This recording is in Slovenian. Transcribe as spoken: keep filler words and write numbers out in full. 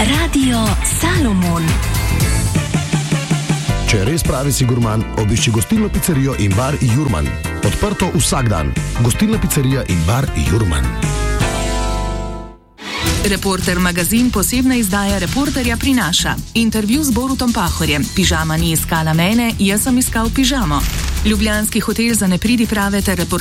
Radio Salomon. Če res pravi si gurman, obišči gostilno pizzerijo in bar Jurman. Odprto vsak dan. Gostilna pizzerija in bar Jurman. Reporter magazin posebna izdaja Reporterja prinaša. Intervju z Borutom Pahorjem. Pižama ni iskala mene, jaz sem iskal pižamo. Ljubljanski hotel za nepridiprave ter